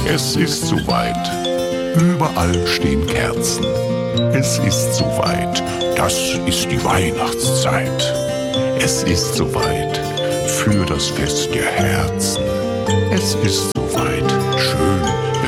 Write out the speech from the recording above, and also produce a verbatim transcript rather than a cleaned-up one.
Es ist soweit. Überall stehen Kerzen. Es ist soweit. Das ist die Weihnachtszeit. Es ist soweit für das Fest der Herzen. Es ist soweit. Schön,